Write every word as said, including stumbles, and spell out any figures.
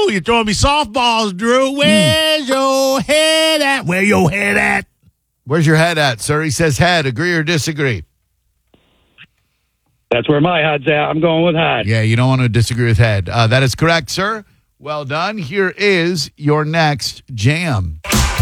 Ooh, you're throwing me softballs, Drew. Where's mm. your head at? Where your head at? Where's your head at, sir? He says head. Agree or disagree? That's where my head's at. I'm going with head. Yeah, you don't want to disagree with head. Uh, that is correct, sir. Well done. Here is your next jam.